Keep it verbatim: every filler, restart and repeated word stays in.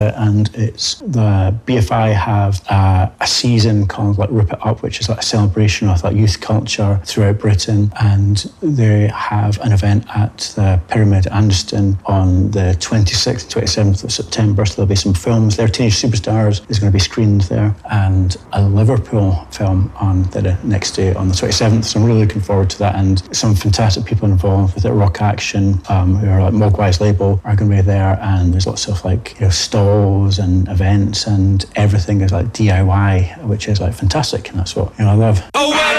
and it's the B F I have a, a season called like Rip It Up, which is like a celebration of like youth culture throughout Britain, and they have an event at the Pyramid Anderston on the twenty-sixth and twenty-seventh of September, so there'll be some films there. Teenage Superstars is going to be screened there, and a Liverpool film on the next day on the twenty-seventh, so I'm really looking forward to that, and some fantastic people involved with it. Rock Action, um, who are like Mogwai's label, are going to be there, and there's lots of like, you know, stalls and events, and everything is like D I Y, which is like fantastic, and that's what, you know, I love. Oh, well.